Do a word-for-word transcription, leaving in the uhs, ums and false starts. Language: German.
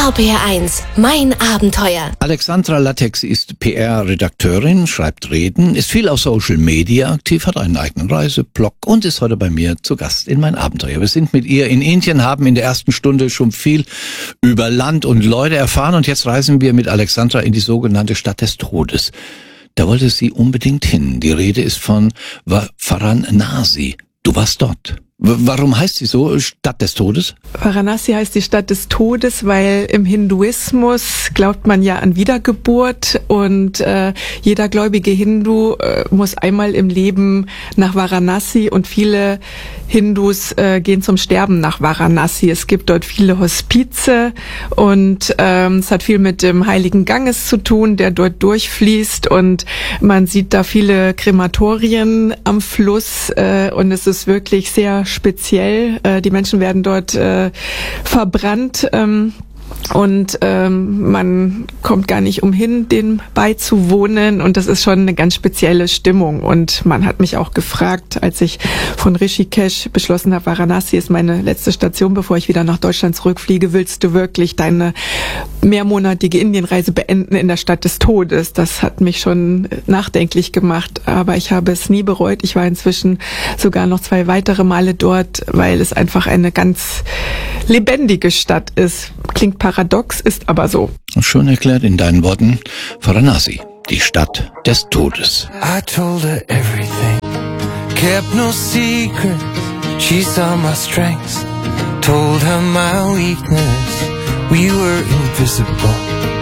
R B R eins, mein Abenteuer. Alexandra Latex ist P R-Redakteurin, schreibt Reden, ist viel auf Social Media aktiv, hat einen eigenen Reiseblog und ist heute bei mir zu Gast in mein Abenteuer. Wir sind mit ihr in Indien, haben in der ersten Stunde schon viel über Land und Leute erfahren und jetzt reisen wir mit Alexandra in die sogenannte Stadt des Todes. Da wollte sie unbedingt hin. Die Rede ist von Varanasi. Du warst dort. Warum heißt sie so, Stadt des Todes? Varanasi heißt die Stadt des Todes, weil im Hinduismus glaubt man ja an Wiedergeburt und äh, jeder gläubige Hindu äh, muss einmal im Leben nach Varanasi und viele Hindus äh, gehen zum Sterben nach Varanasi. Es gibt dort viele Hospize und ähm, es hat viel mit dem Heiligen Ganges zu tun, der dort durchfließt und man sieht da viele Krematorien am Fluss äh, und es ist wirklich sehr speziell. Äh, die Menschen werden dort äh, verbrannt ähm, und ähm, man kommt gar nicht umhin, dem beizuwohnen und das ist schon eine ganz spezielle Stimmung und man hat mich auch gefragt, als ich von Rishikesh beschlossen habe, Varanasi ist meine letzte Station, bevor ich wieder nach Deutschland zurückfliege, willst du wirklich deine mehrmonatige Indienreise beenden in der Stadt des Todes? Das hat mich schon nachdenklich gemacht, aber ich habe es nie bereut. Ich war inzwischen sogar noch zwei weitere Male dort, weil es einfach eine ganz lebendige Stadt ist. Klingt paradox, ist aber so. Schön erklärt in deinen Worten. Varanasi, die Stadt des Todes. I told her everything, kept no secret. She saw my strengths, told her my weakness. We were invisible.